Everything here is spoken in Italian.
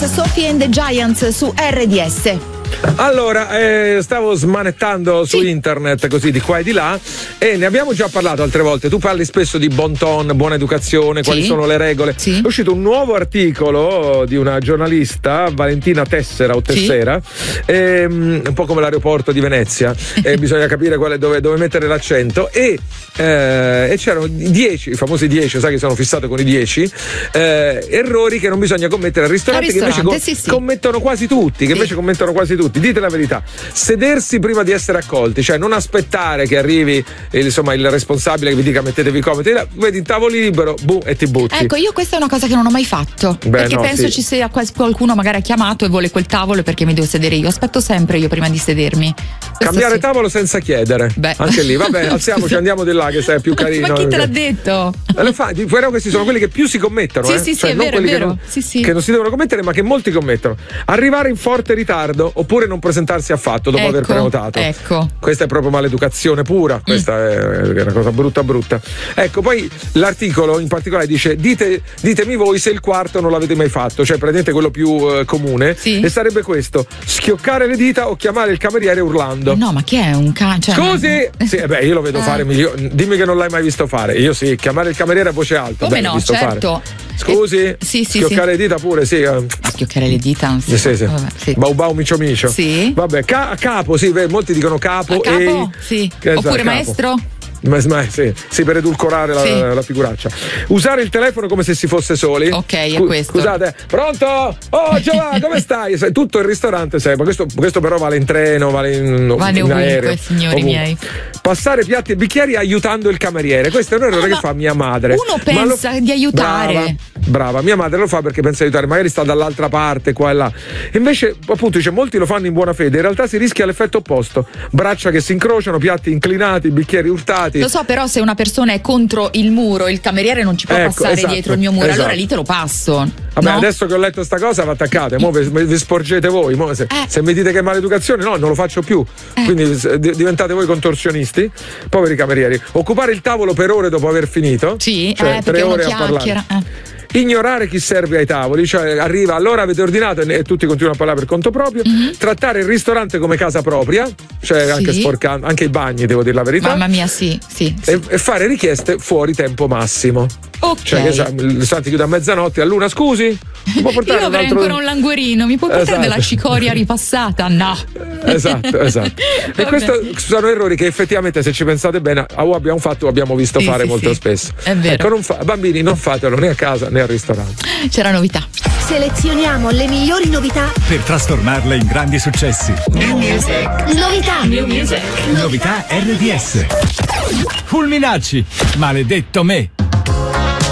Sophie and the Giants su RDS. Allora, stavo smanettando su internet così di qua e di là e ne abbiamo già parlato altre volte. Tu parli spesso di bon ton, buona educazione, quali sono le regole. È uscito un nuovo articolo di una giornalista, Valentina Tessera o Tessera, un po' come l'aeroporto di Venezia, bisogna capire dove mettere l'accento e c'erano 10, i famosi 10, sai che sono fissato con i 10 errori che non bisogna commettere al ristorante, che invece commettono quasi tutti, Dite la verità. Sedersi prima di essere accolti, cioè non aspettare che arrivi il responsabile che vi dica mettetevi comodi, vedi il tavolo libero, e ti butti. Ecco, io questa è una cosa che non ho mai fatto, perché penso ci sia qualcuno magari ha chiamato e vuole quel tavolo perché mi devo sedere io. Aspetto sempre io prima di sedermi. Cambiare tavolo senza chiedere. Anche lì, vabbè, alziamoci, andiamo di là che sei più carino. Ma chi te l'ha detto? Però questi sono quelli che più si commettono. Sì, cioè, è non vero, quelli è vero. Che non si devono commettere, ma che molti commettono. Arrivare in forte ritardo oppure non presentarsi affatto dopo aver prenotato. Ecco. Questa è proprio maleducazione pura, questa è una cosa brutta. Ecco, poi l'articolo in particolare dice ditemi voi se il quarto non l'avete mai fatto, cioè prendete quello più comune e sarebbe questo: schioccare le dita o chiamare il cameriere urlando. No, ma che è un Scusi? Sì, io lo vedo fare dimmi che non l'hai mai visto fare. Io sì, chiamare il cameriere a voce alta. Come no, certo. Fare. Scusi? Schioccare le dita pure, sì. Schioccare le dita? Sì. Bau bau micio micio. Sì. Vabbè, capo, sì, molti dicono capo. Capo? Sì. Oppure maestro? Sì, per edulcorare la figuraccia. Usare il telefono come se si fosse soli. Ok, è questo. Scusate, pronto? Oh, Giovanni, come stai? Tutto il ristorante sei, ma questo però vale in treno, vale in aereo, signori miei. Passare piatti e bicchieri aiutando il cameriere. Questo è un errore che fa mia madre. Uno pensa di aiutare. Brava, mia madre lo fa perché pensa di aiutare, magari sta dall'altra parte, qua e là. Invece, appunto, molti lo fanno in buona fede. In realtà si rischia l'effetto opposto. Braccia che si incrociano, piatti inclinati, bicchieri urtati. Lo so, però se una persona è contro il muro, il cameriere non ci può passare dietro il mio muro, allora lì te lo passo. Vabbè, adesso che ho letto sta cosa va attaccate, mo vi sporgete voi, se mi dite che è maleducazione, no, non lo faccio più. Quindi diventate voi contorsionisti, poveri camerieri. Occupare il tavolo per ore dopo aver finito. Sì, cioè 3 ore a parlare. Ignorare chi serve ai tavoli, cioè arriva allora avete ordinato e tutti continuano a parlare per conto proprio. Trattare il ristorante come casa propria, cioè anche sporcando, anche i bagni, devo dire la verità. Mamma mia, sì. E fare richieste fuori tempo massimo. Ok. Cioè il ristorante chiude a mezzanotte, a luna, scusi? Io avrei ancora un languorino, mi puoi portare della cicoria ripassata? No. Esatto. E questi sono errori che effettivamente, se ci pensate bene, abbiamo fatto o abbiamo visto fare molto spesso. È vero. Ecco, bambini, non fatelo né a casa né al ristorante. C'era novità. Selezioniamo le migliori novità per trasformarle in grandi successi. New music. Novità. New music. Novità RDS. Fulminacci. Maledetto me.